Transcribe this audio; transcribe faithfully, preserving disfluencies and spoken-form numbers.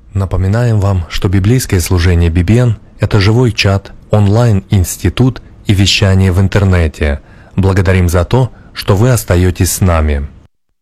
Напоминаем вам, что библейское служение би би эн – это живой чат, онлайн-институт и вещание в интернете. Благодарим за то, что вы остаетесь с нами.